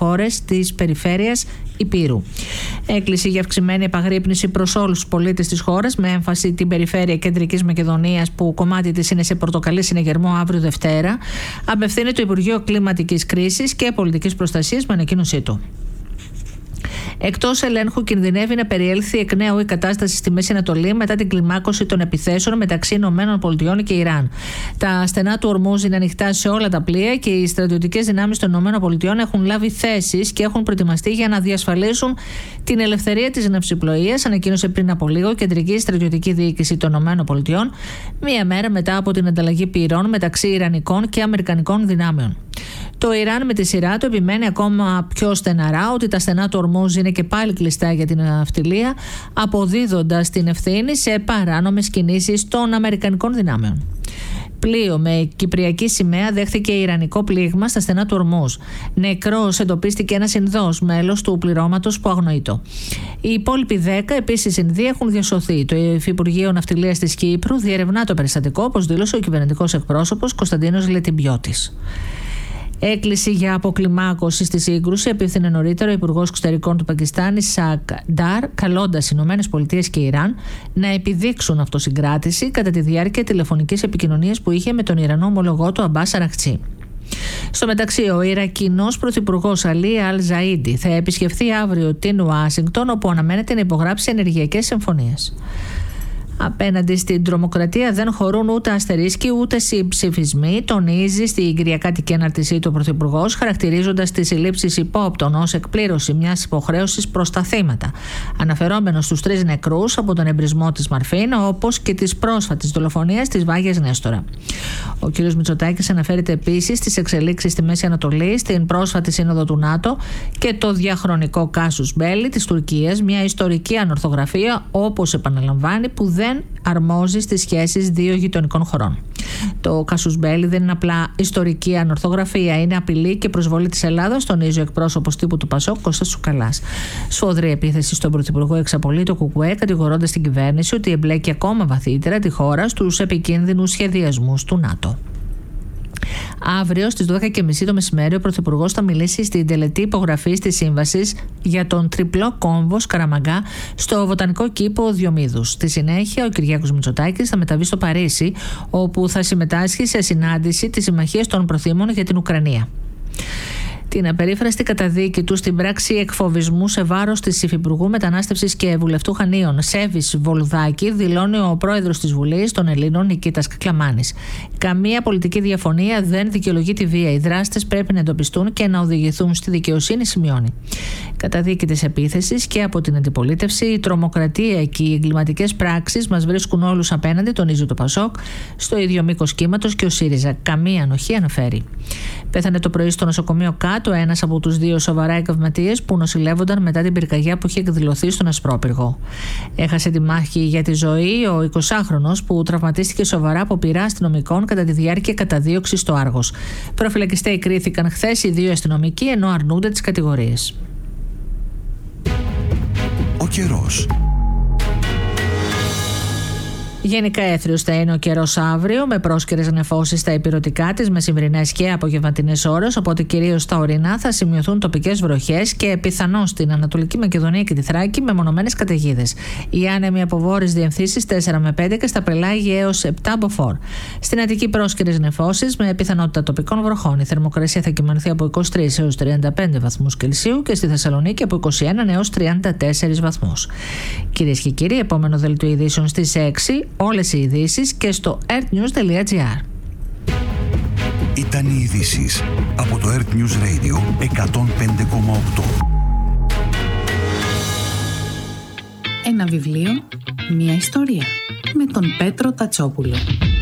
πληροφόρες της περιφέρειας Υπήρου. Έκκληση για αυξημένη επαγρύπνηση προς όλους τους πολίτες της χώρας, με έμφαση την περιφέρεια Κεντρικής Μακεδονίας, που κομμάτι της είναι σε πορτοκαλί συνεγερμό αύριο Δευτέρα, απευθύνει το Υπουργείο Κλιματικής Κρίσης και Πολιτικής Προστασίας με ανακοίνωσή του. Εκτός ελέγχου, κινδυνεύει να περιέλθει εκ νέου η κατάσταση στη Μέση Ανατολή μετά την κλιμάκωση των επιθέσεων μεταξύ ΗΠΑ και Ιράν. Τα στενά του Ορμούζ είναι ανοιχτά σε όλα τα πλοία και οι στρατιωτικές δυνάμεις των ΗΠΑ έχουν λάβει θέσεις και έχουν προετοιμαστεί για να διασφαλίσουν την ελευθερία της ναυσιπλοείας, ανακοίνωσε πριν από λίγο η Κεντρική Στρατιωτική Διοίκηση των ΗΠΑ, μία μέρα μετά από την ανταλλαγή πυρών μεταξύ Ιρανικών και Αμερικανικών δυνάμεων. Το Ιράν με τη σειρά του επιμένει ακόμα πιο στεναρά ότι τα στενά του Ορμούζ είναι και πάλι κλειστά για την ναυτιλία, αποδίδοντας την ευθύνη σε παράνομες κινήσεις των Αμερικανικών δυνάμεων. Πλοίο με κυπριακή σημαία δέχθηκε ιρανικό πλήγμα στα στενά του Ορμούζ. Νεκρός εντοπίστηκε ένας Ινδός, μέλος του πληρώματος που αγνοείτο. Οι υπόλοιποι 10 επίσης Ινδοί έχουν διασωθεί. Το Υφυπουργείο Ναυτιλίας της Κύπρου διερευνά το περιστατικό, όπως δήλωσε ο κυβερνητικός εκπρόσωπος Κωνσταντίνος Λετιμπιώτης. Έκκληση για αποκλιμάκωση στη σύγκρουση απίφθινε νωρίτερα ο Υπουργός Εξωτερικών του Πακιστάν, Ισακ Ντάρ, καλώντας ΗΠΑ και Ιράν να επιδείξουν αυτοσυγκράτηση κατά τη διάρκεια τηλεφωνικής επικοινωνίας που είχε με τον Ιρανό ομολογό του Αμπάς Αραχτσί. Στο μεταξύ, ο Ιρακινός Πρωθυπουργός Αλί Αλ-Ζαΐντι θα επισκεφθεί αύριο την Ουάσιγκτον, όπου αναμένεται να υπογράψει ενεργειακές συμφωνίες. Απέναντι στην τρομοκρατία δεν χωρούν ούτε αστερίσκοι ούτε συμψηφισμοί, τονίζει στην κυριακάτικη ανάρτησή του ο Πρωθυπουργός, χαρακτηρίζοντας τις συλλήψεις υπόπτων ως εκπλήρωση μιας υποχρέωσης προς τα θύματα, αναφερόμενος στους 3 νεκρούς από τον εμπρισμό της Μαρφίν, όπως και της πρόσφατης δολοφονίας της Βάγιας Νέστορα. Ο κ. Μητσοτάκης αναφέρεται επίσης στις εξελίξεις στη Μέση Ανατολή, στην πρόσφατη σύνοδο του ΝΑΤΟ και το διαχρονικό κάσους μπέλι της Τουρκίας, μια ιστορική ανορθογραφία, όπως επαναλαμβάνει, που δεν αρμόζει στις σχέσεις δύο γειτονικών χωρών. Το κάσους μπέλι δεν είναι απλά ιστορική ανορθογραφία, είναι απειλή και προσβολή της Ελλάδας, τονίζει ο εκπρόσωπος τύπου του Πασόκ, Κώστας Τσουκαλάς. Σφοδρή επίθεση στον Πρωθυπουργό εξαπολύει το ΚΚΕ, κατηγορώντας την κυβέρνηση ότι εμπλέκει ακόμα βαθύτερα τη χώρα στους επικίνδυνους σχεδιασμούς του ΝΑΤΟ. Αύριο στις 12.30 το μεσημέρι ο Πρωθυπουργός θα μιλήσει στην τελετή υπογραφής της σύμβασης για τον τριπλό κόμβο Σκαραμαγκά στο Βοτανικό Κήπο Διομήδους. Στη συνέχεια ο Κυριάκος Μητσοτάκης θα μεταβεί στο Παρίσι, όπου θα συμμετάσχει σε συνάντηση της Συμμαχίας των Προθήμων για την Ουκρανία. Την απερίφραστη καταδίκη του στην πράξη εκφοβισμού σε βάρος της Υφυπουργού Μετανάστευσης και Βουλευτού Χανίων Σέβης Βολουδάκη δηλώνει ο πρόεδρος της Βουλής των Ελλήνων Νικήτας Κακλαμάνης. Καμία πολιτική διαφωνία δεν δικαιολογεί τη βία. Οι δράστες πρέπει να εντοπιστούν και να οδηγηθούν στη δικαιοσύνη, σημειώνει. Καταδίκη της επίθεσης και από την αντιπολίτευση, η τρομοκρατία και οι εγκληματικές πράξεις μας βρίσκουν όλους απέναντι, τονίζει το Πασόκ, στο ίδιο μήκος κύματος και ο ΣΥΡΙΖΑ. Καμία ανοχή, αναφέρει. Πέθανε το πρωί στο νοσοκομείο Κάτω ένας από τους 2 σοβαρά εκαυματίες που νοσηλεύονταν μετά την πυρκαγιά που είχε εκδηλωθεί στον Ασπρόπυργο. Έχασε τη μάχη για τη ζωή ο 20χρονος που τραυματίστηκε σοβαρά από πυρά αστυνομικών κατά τη διάρκεια καταδίωξης στο Άργος. Προφυλακιστέοι κρίθηκαν χθες οι 2 αστυνομικοί, ενώ αρνούνται τις κατηγορίες. Ο καιρός. Γενικά έθριος θα είναι ο καιρός αύριο, με πρόσκαιρες νεφώσεις στα ηπειρωτικά της μεσημβρινές και απογευματινές ώρες, οπότε κυρίως στα ορεινά θα σημειωθούν τοπικές βροχές και πιθανώς στην Ανατολική Μακεδονία και τη Θράκη με μονομένες καταιγίδες. Οι άνεμοι από βόρειες διευθύνσεις 4 με 5 και στα πελάγια έως 7 μποφόρ. Στην Αττική πρόσκαιρες νεφώσεις με πιθανότητα τοπικών βροχών. Η θερμοκρασία θα κυμανθεί από 23 έως 35 βαθμούς Κελσίου και στη Θεσσαλονίκη από 21 έως 34 βαθμούς. Κυρίες και κύριοι, επόμενο δελτίο ειδήσεων στις 6. Όλες οι ειδήσεις και στο earthnews.gr. Ήταν οι ειδήσεις από το Earth News Radio 105,8. Ένα βιβλίο, μια ιστορία με τον Πέτρο Τατσόπουλο.